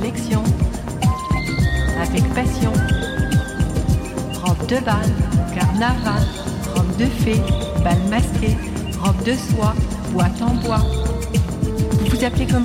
sélection, avec passion. Robe de bal, carnaval, robe de fée, bal masqué, robe de soie, boîte en bois. Vous vous appelez comment ?